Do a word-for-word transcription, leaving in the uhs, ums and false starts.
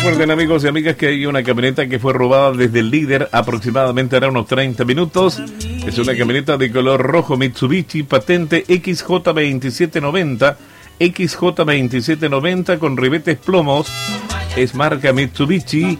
Recuerden, amigos y amigas, que hay una camioneta que fue robada desde el líder aproximadamente hará unos treinta minutos. Es una camioneta de color rojo Mitsubishi, patente X J veintisiete noventa, X J veintisiete noventa con ribetes plomos. Es marca Mitsubishi.